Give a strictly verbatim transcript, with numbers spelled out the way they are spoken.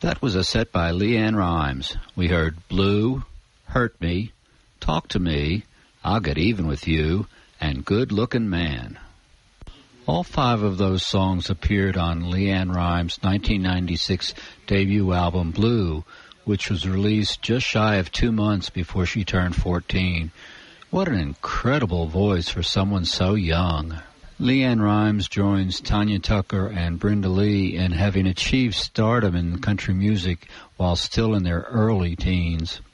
That was a set by LeAnn Rimes. We heard Blue, Hurt Me, Talk to Me, I'll Get Even with You, and Good Looking Man. All five of those songs appeared on LeAnn Rimes' nineteen ninety-six debut album Blue, which was released just shy of two months before she turned fourteen. What an incredible voice for someone so young. LeAnn Rimes joins Tanya Tucker and Brenda Lee in having achieved stardom in country music while still in their early teens.